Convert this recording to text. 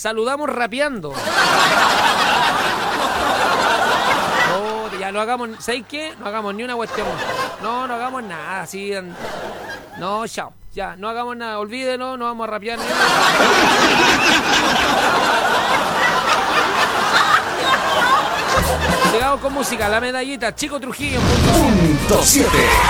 saludamos rapeando. Ya no hagamos, ¿sabes qué? No hagamos ni una cuestión. No hagamos nada, así. No, chao. Ya, no hagamos nada, olvídenlo, no vamos a rapear ni nada. Llegamos con música, la medallita, Chico Trujillo. Punto 7.